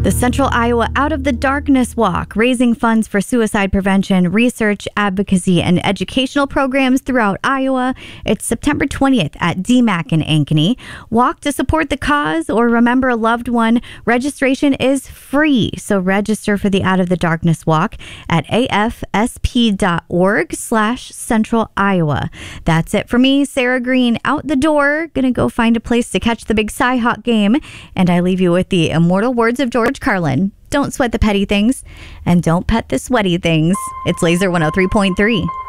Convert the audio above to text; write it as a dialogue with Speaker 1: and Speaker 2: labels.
Speaker 1: The Central Iowa Out of the Darkness Walk, raising funds for suicide prevention, research, advocacy, and educational programs throughout Iowa. It's September 20th at DMAC in Ankeny. Walk to support the cause or remember a loved one. Registration is free, so register for the Out of the Darkness Walk at afsp.org/Central Iowa. That's it for me, Sarah Green, out the door. Gonna go find a place to catch the big Cy-Hawk game. And I leave you with the immortal words of George Carlin. Don't sweat the petty things and don't pet the sweaty things. It's Laser 103.3.